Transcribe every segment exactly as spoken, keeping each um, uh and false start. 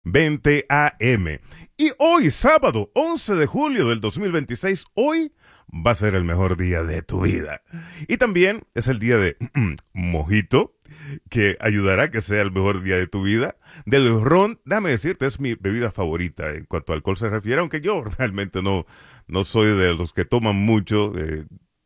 veinte A M. Y hoy, sábado once de julio del dos mil veintiséis, hoy va a ser el mejor día de tu vida. Y también es el día de mojito, que ayudará a que sea el mejor día de tu vida. Del ron, déjame decirte, es mi bebida favorita en cuanto a alcohol se refiere, aunque yo realmente no, no soy de los que toman mucho, eh,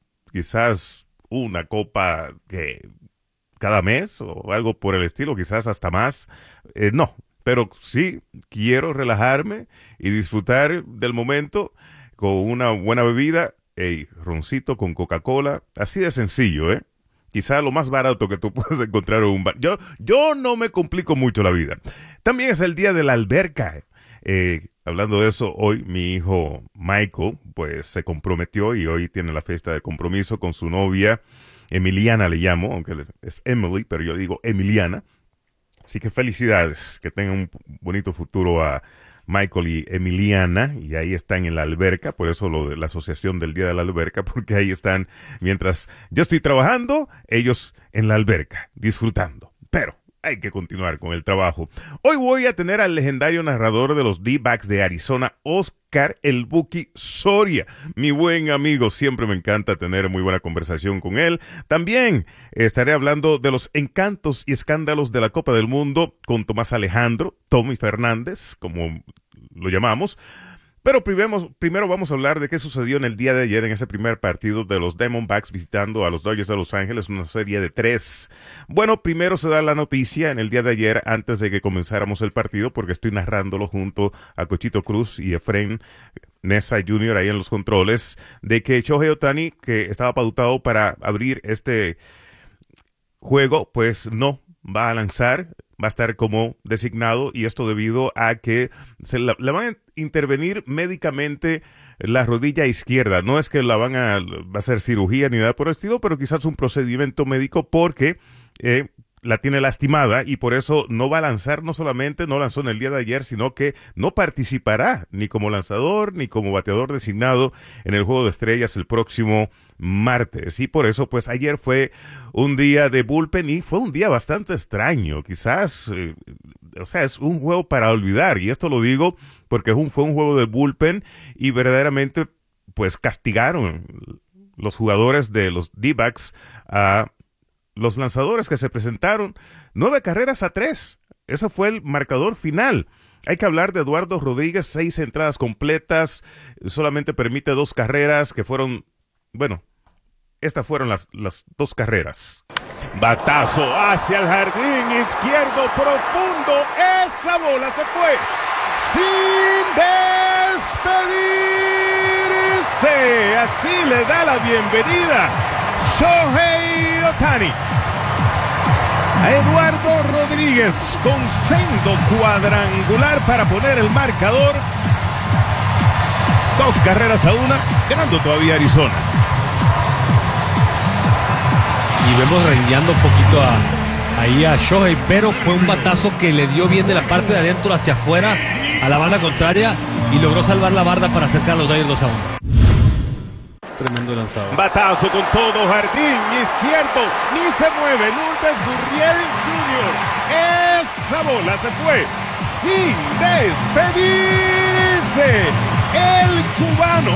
quizás una copa que cada mes o algo por el estilo, quizás hasta más, eh, no. Pero sí quiero relajarme y disfrutar del momento con una buena bebida, hey, roncito con Coca-Cola, así de sencillo, ¿eh? Quizá lo más barato que tú puedes encontrar en un bar. Yo, yo no me complico mucho la vida. También es el día de la alberca. Eh, hablando de eso, hoy mi hijo Michael pues se comprometió y hoy tiene la fiesta de compromiso con su novia, Emiliana le llamo, aunque es Emily, pero yo digo Emiliana. Así que felicidades, que tengan un bonito futuro a Michael y Emiliana, y ahí están en la alberca, por eso lo de la asociación del Día de la Alberca, porque ahí están, mientras yo estoy trabajando, ellos en la alberca, disfrutando. Pero hay que continuar con el trabajo. Hoy voy a tener al legendario narrador de los D-backs de Arizona, Oscar El Buki Soria. Mi buen amigo, siempre me encanta tener muy buena conversación con él. También estaré hablando de los encantos y escándalos de la Copa del Mundo con Tomás Alejandro, Tommy Fernández, como lo llamamos. Pero primero, primero vamos a hablar de qué sucedió en el día de ayer en ese primer partido de los Diamondbacks visitando a los Dodgers de Los Ángeles, una serie de tres. Bueno, primero se da la noticia en el día de ayer antes de que comenzáramos el partido, porque estoy narrándolo junto a Cochito Cruz y Efraín Nessa junior ahí en los controles, de que Shohei Ohtani, que estaba pautado para abrir este juego, pues no va a lanzar. Va a estar como designado, y esto debido a que se la, le van a intervenir médicamente la rodilla izquierda. No es que la van a, va a hacer cirugía ni nada por el estilo, pero quizás un procedimiento médico porque eh, la tiene lastimada y por eso no va a lanzar. No solamente no lanzó en el día de ayer, sino que no participará ni como lanzador ni como bateador designado en el Juego de Estrellas el próximo martes. Y por eso pues ayer fue un día de bullpen y fue un día bastante extraño. Quizás, eh, o sea, es un juego para olvidar, y esto lo digo porque es un, fue un juego de bullpen y verdaderamente pues castigaron los jugadores de los D-backs a los lanzadores que se presentaron. Nueve carreras a tres. Ese fue el marcador final. Hay que hablar de Eduardo Rodríguez, seis entradas completas, solamente permite dos carreras que fueron, bueno, estas fueron las, las dos carreras. Batazo hacia el jardín izquierdo profundo. Esa bola se fue sin despedirse. Así le da la bienvenida Shohei Ohtani a Eduardo Rodríguez con sendo cuadrangular para poner el marcador. Dos carreras a una, ganando todavía Arizona. Y vemos rengueando un poquito a, ahí a Shohei, pero fue un batazo que le dio bien de la parte de adentro hacia afuera a la banda contraria y logró salvar la barda para acercar a los Dodgers dos a uno. Tremendo lanzado. Batazo con todo, jardín izquierdo, ni se mueve Lourdes Gurriel junior Esa bola se fue sin despedirse. El cubano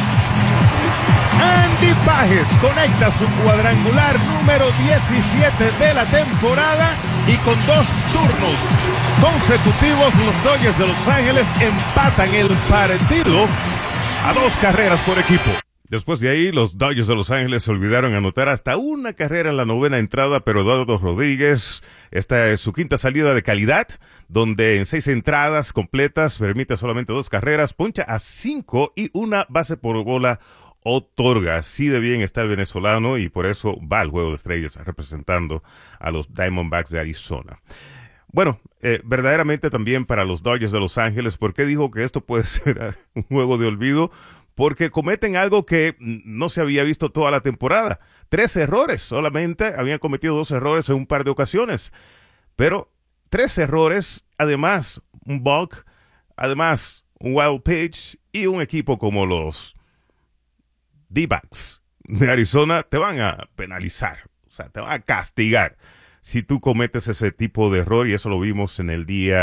Andy Pages conecta su cuadrangular número diecisiete de la temporada, y con dos turnos consecutivos los Dodgers de Los Ángeles empatan el partido a dos carreras por equipo. Después de ahí, los Dodgers de Los Ángeles se olvidaron anotar hasta una carrera en la novena entrada, pero Eduardo Rodríguez, esta es su quinta salida de calidad, donde en seis entradas completas permite solamente dos carreras, poncha a cinco y una base por bola otorga. Así de bien está el venezolano, y por eso va al Juego de Estrellas representando a los Diamondbacks de Arizona. Bueno, eh, verdaderamente también para los Dodgers de Los Ángeles. ¿Por qué dijo que esto puede ser un juego de olvido? Porque cometen algo que no se había visto toda la temporada. Tres errores, solamente habían cometido dos errores en un par de ocasiones. Pero tres errores, además un balk, además un wild pitch, y un equipo como los D-backs de Arizona te van a penalizar, o sea, te van a castigar si tú cometes ese tipo de error, y eso lo vimos en el día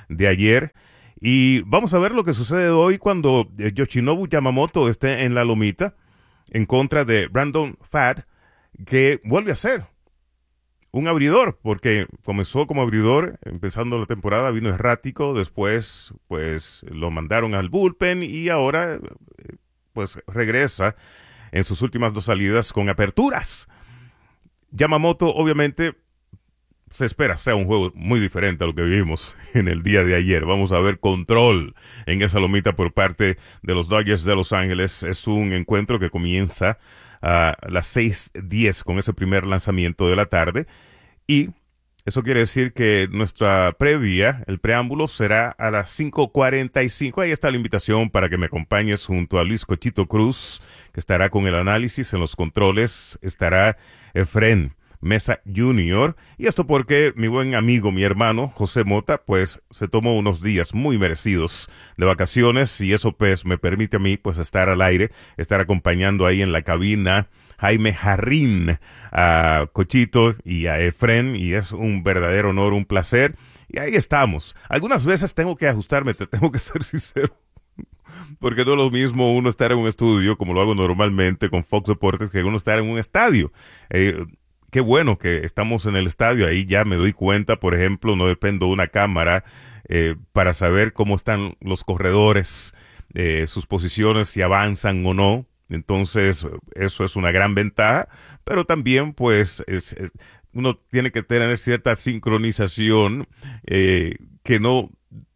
de ayer. Y vamos a ver lo que sucede hoy cuando Yoshinobu Yamamoto esté en la lomita en contra de Brandon Pfaadt, que vuelve a ser un abridor, porque comenzó como abridor, empezando la temporada, vino errático, después pues lo mandaron al bullpen y ahora pues regresa en sus últimas dos salidas con aperturas. Yamamoto obviamente se espera sea un juego muy diferente a lo que vimos en el día de ayer. Vamos a ver control en esa lomita por parte de los Dodgers de Los Ángeles. Es un encuentro que comienza a las seis diez con ese primer lanzamiento de la tarde, y eso quiere decir que nuestra previa, el preámbulo, será a las cinco cuarenta y cinco. Ahí está la invitación para que me acompañes junto a Luis Cochito Cruz, que estará con el análisis en los controles. Estará Efren Mesa junior Y esto porque mi buen amigo, mi hermano, José Mota, pues se tomó unos días muy merecidos de vacaciones, y eso pues me permite a mí pues estar al aire, estar acompañando ahí en la cabina Jaime Jarrín, a Cochito y a Efren, y es un verdadero honor, un placer. Y ahí estamos. Algunas veces tengo que ajustarme, te tengo que ser sincero, porque no es lo mismo uno estar en un estudio, como lo hago normalmente con Fox Deportes, que uno estar en un estadio. Eh, Qué bueno que estamos en el estadio, ahí ya me doy cuenta, por ejemplo, no dependo de una cámara eh, para saber cómo están los corredores, eh, sus posiciones, si avanzan o no. Entonces, eso es una gran ventaja, pero también, pues, es, es, uno tiene que tener cierta sincronización eh, que no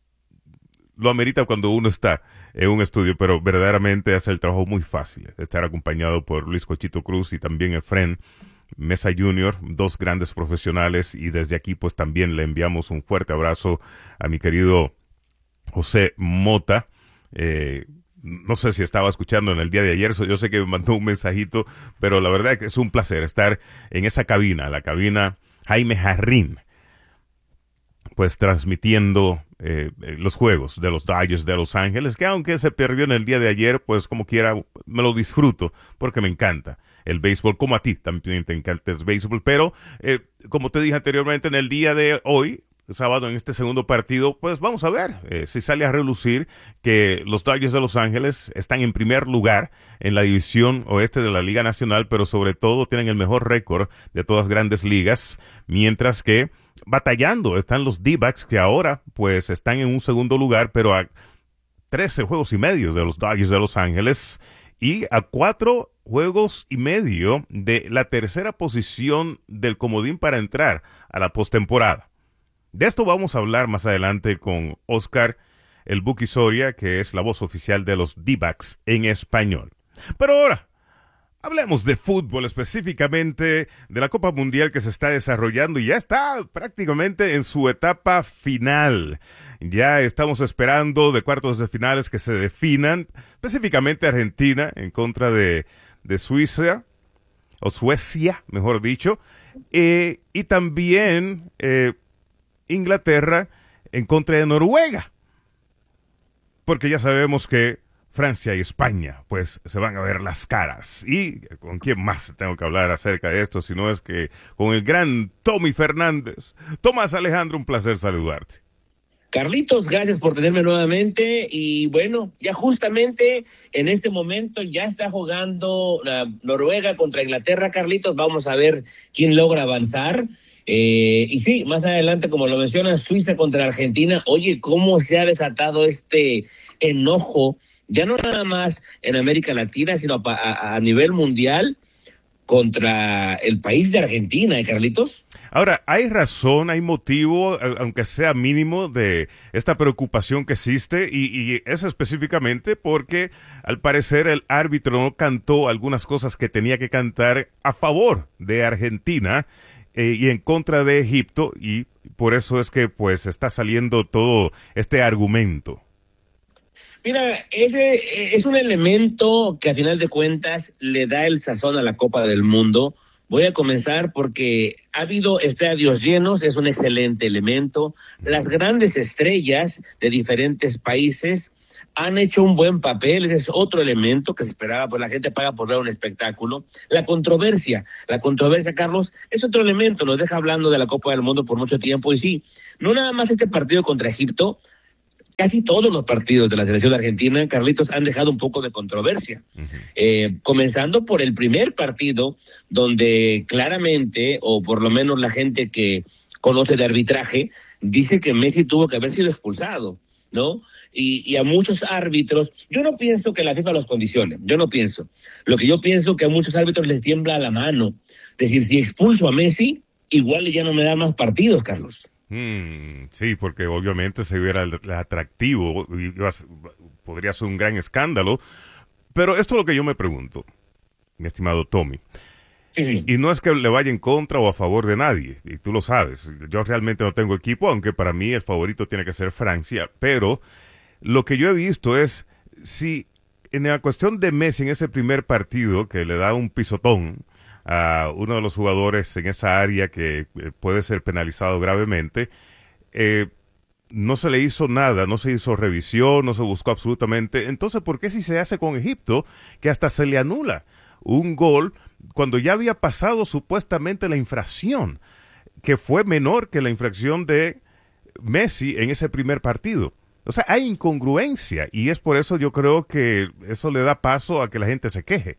lo amerita cuando uno está en un estudio, pero verdaderamente hace el trabajo muy fácil estar acompañado por Luis Cochito Cruz y también Efren Mesa junior, dos grandes profesionales, y desde aquí pues también le enviamos un fuerte abrazo a mi querido José Mota. Eh, no sé si estaba escuchando en el día de ayer, yo sé que me mandó un mensajito, pero la verdad es que es un placer estar en esa cabina, la cabina Jaime Jarrín, pues transmitiendo eh, los juegos de los Dodgers de Los Ángeles, que aunque se perdió en el día de ayer, pues como quiera me lo disfruto, porque me encanta el béisbol, como a ti también te encanta el béisbol, pero eh, como te dije anteriormente, en el día de hoy, sábado, en este segundo partido, pues vamos a ver eh, si sale a relucir que los Dodgers de Los Ángeles están en primer lugar en la división oeste de la Liga Nacional, pero sobre todo tienen el mejor récord de todas grandes ligas, mientras que batallando están los D-backs, que ahora pues están en un segundo lugar, pero a trece juegos y medio de los Dodgers de Los Ángeles y a cuatro juegos y medio de la tercera posición del comodín para entrar a la postemporada. De esto vamos a hablar más adelante con Oscar el Buki Soria, que es la voz oficial de los D-backs en español. Pero ahora hablemos de fútbol, específicamente de la Copa Mundial que se está desarrollando y ya está prácticamente en su etapa final. Ya estamos esperando de cuartos de finales que se definan, específicamente Argentina en contra de, de Suiza, o Suecia, mejor dicho, eh, y también eh, Inglaterra en contra de Noruega, porque ya sabemos que Francia y España, pues, se van a ver las caras. ¿Y con quién más tengo que hablar acerca de esto? Si no es que con el gran Tommy Fernández. Tomás Alejandro, un placer saludarte. Carlitos, gracias por tenerme nuevamente. Y bueno, ya justamente en este momento ya está jugando la Noruega contra Inglaterra, Carlitos. Vamos a ver quién logra avanzar. Eh, y sí, más adelante, como lo mencionas, Suiza contra Argentina. Oye, cómo se ha desatado este enojo, ya no nada más en América Latina, sino a, a, a nivel mundial, contra el país de Argentina, ¿eh, Carlitos? Ahora, hay razón, hay motivo, aunque sea mínimo, de esta preocupación que existe, y, y es específicamente porque al parecer el árbitro no cantó algunas cosas que tenía que cantar a favor de Argentina eh, y en contra de Egipto, y por eso es que pues está saliendo todo este argumento. Mira, ese es un elemento que a final de cuentas le da el sazón a la Copa del Mundo. Voy a comenzar porque ha habido estadios llenos, es un excelente elemento. Las grandes estrellas de diferentes países han hecho un buen papel, ese es otro elemento que se esperaba, pues la gente paga por ver un espectáculo. La controversia, la controversia, Carlos, es otro elemento, nos deja hablando de la Copa del Mundo por mucho tiempo, y sí, no nada más este partido contra Egipto, casi todos los partidos de la selección argentina, Carlitos, han dejado un poco de controversia. Uh-huh. Eh, comenzando por el primer partido, donde claramente, o por lo menos la gente que conoce de arbitraje, dice que Messi tuvo que haber sido expulsado, ¿no? Y, y a muchos árbitros, yo no pienso que la FIFA los condicione, yo no pienso. Lo que yo pienso que a muchos árbitros les tiembla la mano. Es decir, si expulso a Messi, igual ya no me da más partidos, Carlos. Hmm, sí, porque obviamente se viera el, el atractivo y podría ser un gran escándalo. Pero esto es lo que yo me pregunto, mi estimado Tommy. Sí, sí. Y no es que le vaya en contra o a favor de nadie, y tú lo sabes. Yo realmente no tengo equipo, aunque para mí el favorito tiene que ser Francia. Pero lo que yo he visto es, si en la cuestión de Messi en ese primer partido, que le da un pisotón a uno de los jugadores en esa área que puede ser penalizado gravemente, eh, no se le hizo nada, no se hizo revisión, no se buscó absolutamente. Entonces, ¿por qué si se hace con Egipto, que hasta se le anula un gol cuando ya había pasado supuestamente la infracción, que fue menor que la infracción de Messi en ese primer partido? O sea, hay incongruencia, y es por eso yo creo que eso le da paso a que la gente se queje.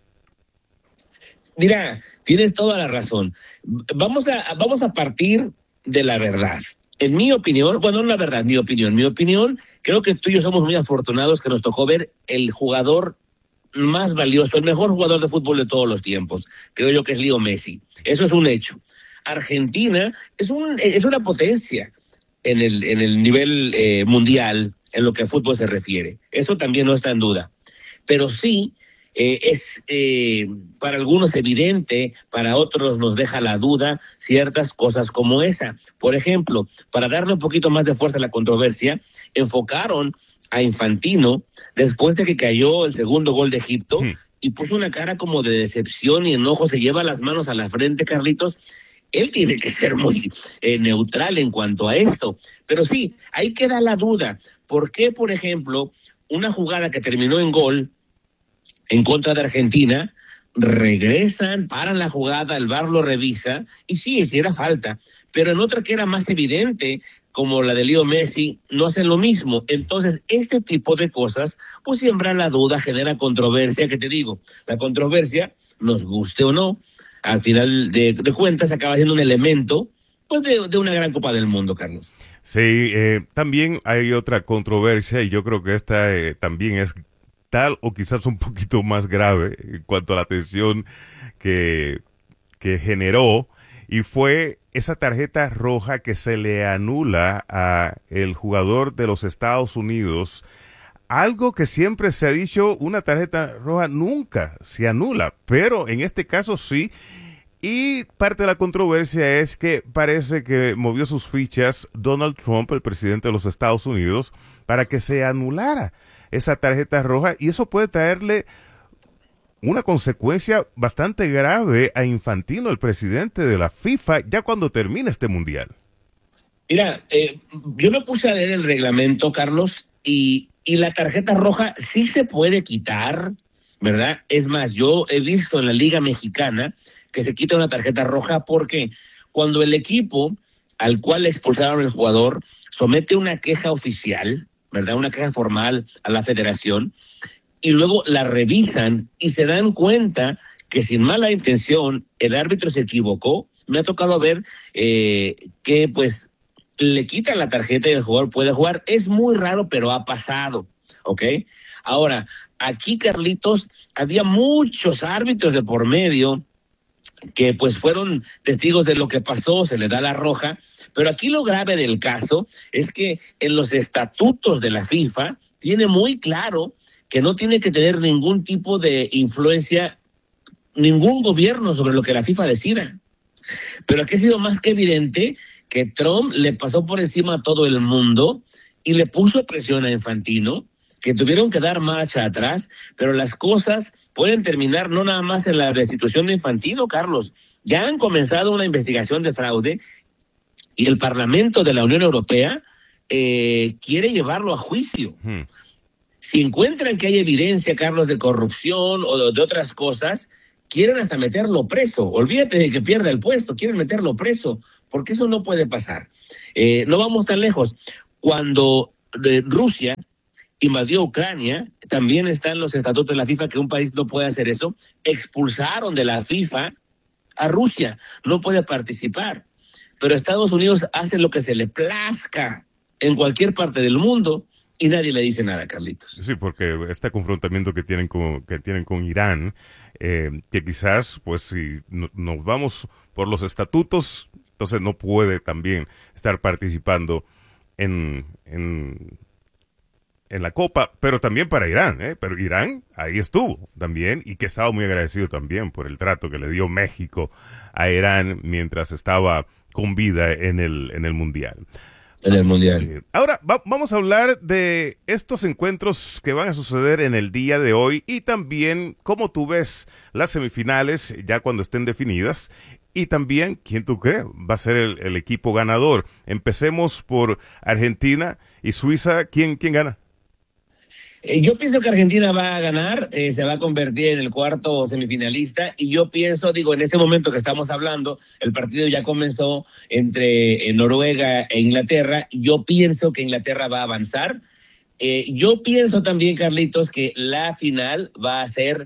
Mira, tienes toda la razón. Vamos a, vamos a partir de la verdad. En mi opinión, bueno, no la verdad, mi opinión. Mi opinión, creo que tú y yo somos muy afortunados que nos tocó ver el jugador más valioso, el mejor jugador de fútbol de todos los tiempos. Creo yo que es Leo Messi. Eso es un hecho. Argentina es, un, es una potencia en el, en el nivel eh, mundial en lo que a fútbol se refiere. Eso también no está en duda. Pero sí, Eh, es eh, para algunos evidente, para otros nos deja la duda ciertas cosas como esa. Por ejemplo, para darle un poquito más de fuerza a la controversia, enfocaron a Infantino después de que cayó el segundo gol de Egipto mm. y puso una cara como de decepción y enojo, se lleva las manos a la frente, Carlitos. Él tiene que ser muy eh, neutral en cuanto a esto. Pero sí, ahí queda la duda. ¿Por qué, por ejemplo, una jugada que terminó en gol en contra de Argentina, regresan, paran la jugada, el V A R lo revisa, y sí, sí era falta, pero en otra que era más evidente, como la de Leo Messi, no hacen lo mismo? Entonces, este tipo de cosas, pues siembra la duda, genera controversia, que te digo, la controversia, nos guste o no, al final de, de cuentas acaba siendo un elemento, pues de, de una gran Copa del Mundo, Carlos. Sí, eh, también hay otra controversia, y yo creo que esta eh, también es tal o quizás un poquito más grave en cuanto a la tensión que, que generó, y fue esa tarjeta roja que se le anula a el jugador de los Estados Unidos. Algo que siempre se ha dicho, una tarjeta roja nunca se anula, pero en este caso sí. Y parte de la controversia es que parece que movió sus fichas Donald Trump, el presidente de los Estados Unidos, para que se anulara esa tarjeta roja, y eso puede traerle una consecuencia bastante grave a Infantino, el presidente de la FIFA, ya cuando termine este mundial. Mira, eh, yo me puse a leer el reglamento, Carlos, y, y la tarjeta roja sí se puede quitar, ¿verdad? Es más, yo he visto en la Liga Mexicana que se quita una tarjeta roja porque cuando el equipo al cual le expulsaron el jugador somete una queja oficial, ¿verdad? Una queja formal a la federación, y luego la revisan y se dan cuenta que sin mala intención el árbitro se equivocó. Me ha tocado ver eh, que pues le quitan la tarjeta y el jugador puede jugar. Es muy raro, pero ha pasado, ¿ok? Ahora, aquí, Carlitos, había muchos árbitros de por medio que pues fueron testigos de lo que pasó, se le da la roja, pero aquí lo grave del caso es que en los estatutos de la FIFA tiene muy claro que no tiene que tener ningún tipo de influencia ningún gobierno sobre lo que la FIFA decida. Pero aquí ha sido más que evidente que Trump le pasó por encima a todo el mundo y le puso presión a Infantino, que tuvieron que dar marcha atrás, pero las cosas pueden terminar no nada más en la destitución de Infantino, Carlos. Ya han comenzado una investigación de fraude y el Parlamento de la Unión Europea eh, quiere llevarlo a juicio. Hmm. Si encuentran que hay evidencia, Carlos, de corrupción o de, de otras cosas, quieren hasta meterlo preso. Olvídate de que pierda el puesto, quieren meterlo preso, porque eso no puede pasar. Eh, no vamos tan lejos. Cuando de Rusia invadió Ucrania, también están los estatutos de la FIFA que un país no puede hacer eso. Expulsaron de la FIFA a Rusia, no puede participar. Pero Estados Unidos hace lo que se le plazca en cualquier parte del mundo y nadie le dice nada, Carlitos. Sí, porque este confrontamiento que tienen con, que tienen con Irán, eh, que quizás, pues si no, nos vamos por los estatutos, entonces no puede también estar participando en, en, en la Copa, pero también para Irán, ¿eh? Pero Irán ahí estuvo también y que estaba muy agradecido también por el trato que le dio México a Irán mientras estaba con vida en el, en el Mundial. En el Mundial. Ahora va, vamos a hablar de estos encuentros que van a suceder en el día de hoy y también cómo tú ves las semifinales ya cuando estén definidas y también quién tú crees va a ser el, el equipo ganador. Empecemos por Argentina y Suiza. ¿Quién, quién gana? Eh, yo pienso que Argentina va a ganar, eh, se va a convertir en el cuarto semifinalista y yo pienso, digo, en este momento que estamos hablando, el partido ya comenzó entre eh, Noruega e Inglaterra, yo pienso que Inglaterra va a avanzar. Eh, yo pienso también, Carlitos, que la final va a ser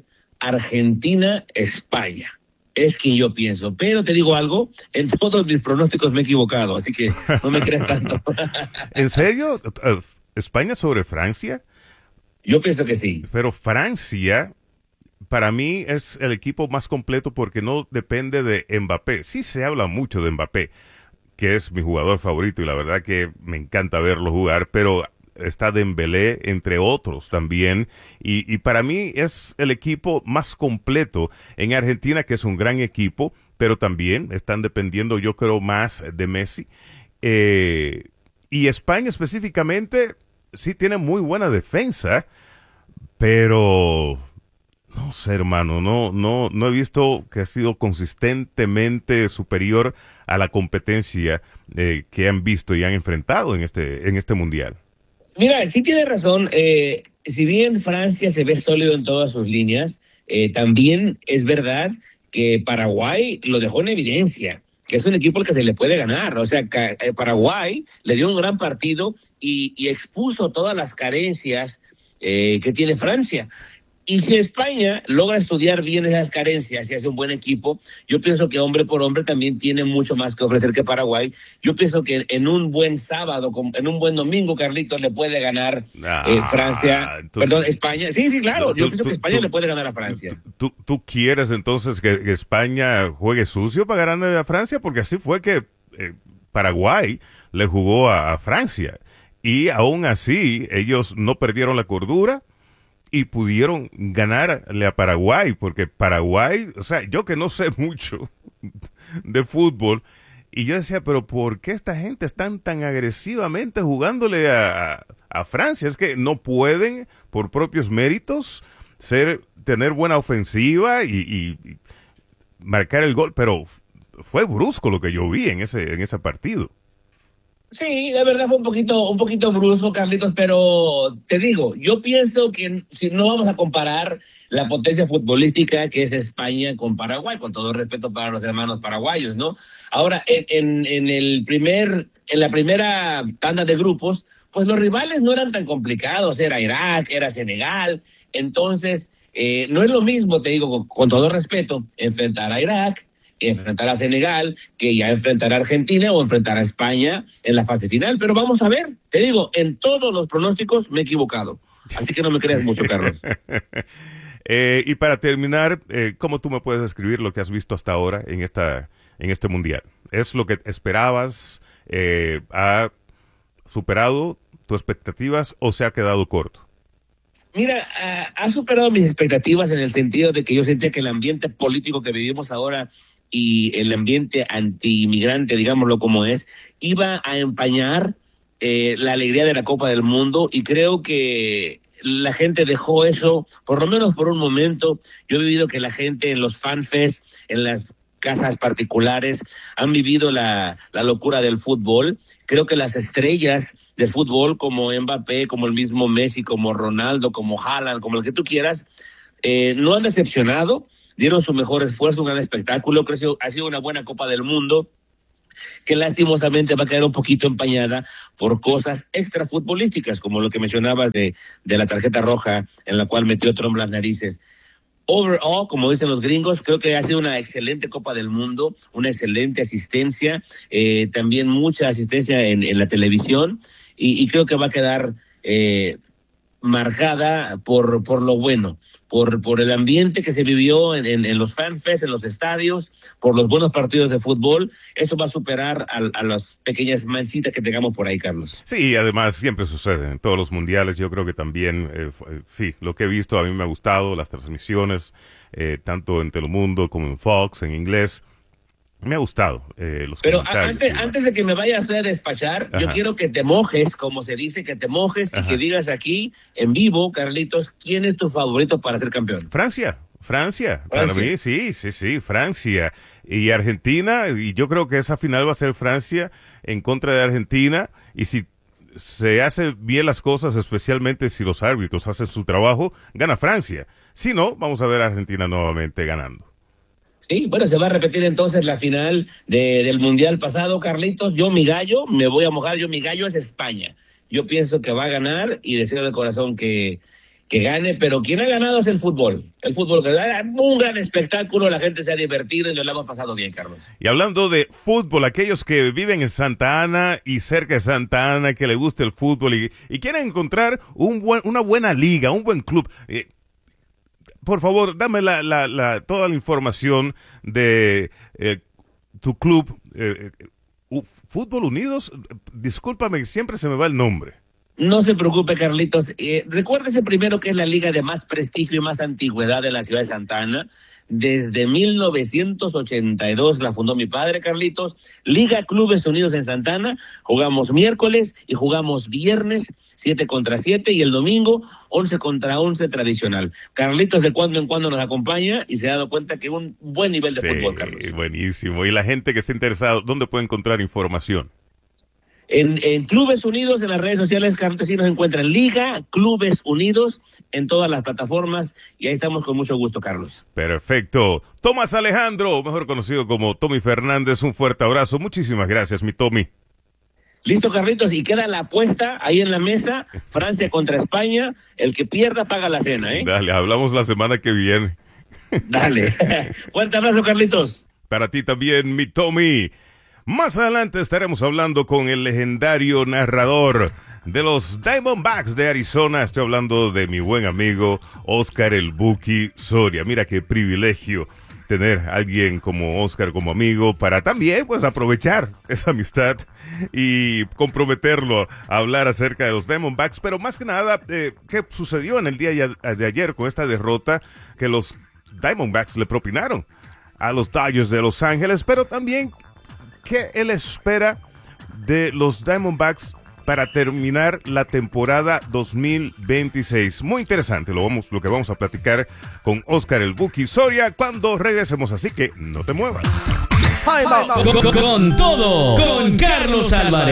Argentina-España. Es quien yo pienso, pero te digo algo, en todos mis pronósticos me he equivocado, así que no me creas tanto. ¿En serio? ¿España sobre Francia? Yo pienso que sí. Pero Francia, para mí, es el equipo más completo porque no depende de Mbappé. Sí se habla mucho de Mbappé, que es mi jugador favorito y la verdad que me encanta verlo jugar, pero está Dembélé, entre otros también. Y, y para mí es el equipo más completo en Argentina, que es un gran equipo, pero también están dependiendo, yo creo, más de Messi. Eh, y España específicamente sí tiene muy buena defensa, pero no sé, hermano, no, no, no he visto que ha sido consistentemente superior a la competencia eh, que han visto y han enfrentado en este, en este mundial. Mira, sí tiene razón. Eh, si bien Francia se ve sólido en todas sus líneas, eh, también es verdad que Paraguay lo dejó en evidencia, que es un equipo al que se le puede ganar. O sea, Paraguay le dio un gran partido y, y expuso todas las carencias eh, que tiene Francia. Y si España logra estudiar bien esas carencias y hace un buen equipo, yo pienso que hombre por hombre también tiene mucho más que ofrecer que Paraguay. Yo pienso que en un buen sábado, en un buen domingo, Carlitos le puede ganar ah, eh, Francia, tú, perdón, España. Sí, sí, claro, tú, yo pienso tú, que España tú, le puede ganar a Francia. ¿Tú, tú quieres entonces que España juegue sucio para ganarle a Francia? Porque así fue que eh, Paraguay le jugó a, a Francia. Y aún así, ellos no perdieron la cordura y pudieron ganarle a Paraguay, porque Paraguay, o sea, yo que no sé mucho de fútbol, y yo decía, pero ¿por qué esta gente están tan agresivamente jugándole a, a Francia? Es que no pueden, por propios méritos, ser tener buena ofensiva y, y, y marcar el gol, pero fue brusco lo que yo vi en ese, en ese partido. Sí, la verdad fue un poquito, un poquito brusco, Carlitos, pero te digo, yo pienso que si no vamos a comparar la potencia futbolística que es España con Paraguay, con todo respeto para los hermanos paraguayos, ¿no? Ahora, en, en, en el primer, en la primera tanda de grupos, pues los rivales no eran tan complicados, era Irak, era Senegal, entonces eh, no es lo mismo, te digo, con, con todo respeto, enfrentar a Irak, enfrentar a Senegal, que ya enfrentar a Argentina o enfrentar a España en la fase final. Pero vamos a ver, te digo, en todos los pronósticos me he equivocado. Así que no me creas mucho, Carlos. eh, y para terminar, eh, ¿cómo tú me puedes describir lo que has visto hasta ahora en, esta, en este mundial? ¿Es lo que esperabas? Eh, ¿Ha superado tus expectativas o se ha quedado corto? Mira, uh, ha superado mis expectativas en el sentido de que yo sentía que el ambiente político que vivimos ahora y el ambiente anti-inmigrante, digámoslo como es, iba a empañar eh, la alegría de la Copa del Mundo, y creo que la gente dejó eso, por lo menos por un momento. Yo he vivido que la gente en los fanfests, en las casas particulares, han vivido la, la locura del fútbol. Creo que las estrellas del fútbol como Mbappé, como el mismo Messi, como Ronaldo, como Haaland, como el que tú quieras, eh, no han decepcionado, dieron su mejor esfuerzo, un gran espectáculo. Creo que ha sido una buena Copa del Mundo, que lastimosamente va a quedar un poquito empañada por cosas extrafutbolísticas, como lo que mencionabas de, de la tarjeta roja en la cual metió Trump las narices. Overall, como dicen los gringos, creo que ha sido una excelente Copa del Mundo, una excelente asistencia, eh, también mucha asistencia en, en la televisión, y, y creo que va a quedar eh, marcada por, por lo bueno, por, por el ambiente que se vivió en, en, en los fanfests, en los estadios, por los buenos partidos de fútbol. Eso va a superar a, a las pequeñas manchitas que tengamos por ahí, Carlos. Sí, además siempre sucede en todos los mundiales. Yo creo que también, eh, sí, lo que he visto a mí me ha gustado, las transmisiones, eh, tanto en Telemundo como en Fox, en inglés. Me ha gustado eh, los Pero comentarios. Antes, antes de que me vayas a despachar, Ajá. yo quiero que te mojes, como se dice, que te mojes Ajá. y que digas aquí, en vivo, Carlitos, ¿quién es tu favorito para ser campeón? Francia. Francia, Francia, para mí, sí, sí, sí, Francia. Y Argentina, y yo creo que esa final va a ser Francia en contra de Argentina. Y si se hacen bien las cosas, especialmente si los árbitros hacen su trabajo, gana Francia. Si no, vamos a ver a Argentina nuevamente ganando. Sí, bueno, se va a repetir entonces la final de, del Mundial pasado, Carlitos. Yo, mi gallo, me voy a mojar, yo, mi gallo es España. Yo pienso que va a ganar y deseo de corazón que, que gane, pero quien ha ganado es el fútbol. El fútbol que da un gran espectáculo, la gente se ha divertido y nos la hemos pasado bien, Carlos. Y hablando de fútbol, aquellos que viven en Santa Ana y cerca de Santa Ana, que les gusta el fútbol y, y quieren encontrar un buen, una buena liga, un buen club, eh, por favor, dame la, la, la, toda la información de eh, tu club, eh, eh, Fútbol Unidos. Discúlpame, siempre se me va el nombre. No se preocupe, Carlitos. Eh, recuérdese primero que es la liga de más prestigio y más antigüedad de la ciudad de Santa Ana. Desde mil novecientos ochenta y dos la fundó mi padre, Carlitos. Liga Clubes Unidos en Santa Ana. Jugamos miércoles y jugamos viernes, siete contra siete, y el domingo, once contra once tradicional. Carlitos de cuando en cuando nos acompaña y se ha dado cuenta que un buen nivel de sí, fútbol, Carlos. Buenísimo. Y la gente que esté interesada, ¿dónde puede encontrar información? En, en Clubes Unidos, en las redes sociales, Carlos, sí nos encuentran Liga Clubes Unidos en todas las plataformas, y ahí estamos con mucho gusto, Carlos. Perfecto. Tomás Alejandro, mejor conocido como Tommy Fernández, un fuerte abrazo. Muchísimas gracias, mi Tommy. Listo, Carlitos, y queda la apuesta ahí en la mesa, Francia contra España. El que pierda paga la cena, ¿eh? Dale, hablamos la semana que viene. Dale. Fuerte abrazo, Carlitos. Para ti también, mi Tommy. Más adelante estaremos hablando con el legendario narrador de los Diamondbacks de Arizona. Estoy hablando de mi buen amigo Oscar el Buki Soria. Mira qué privilegio tener a alguien como Oscar como amigo para también pues aprovechar esa amistad y comprometerlo a hablar acerca de los Diamondbacks. Pero más que nada, eh, ¿qué sucedió en el día de ayer con esta derrota que los Diamondbacks le propinaron a los Dodgers de Los Ángeles? Pero también, ¿qué él espera de los Diamondbacks para terminar la temporada dos mil veintiséis? Muy interesante lo, vamos, lo que vamos a platicar con Oscar el Buki Soria cuando regresemos, así que no te muevas. Con, con todo, con Carlos Álvarez.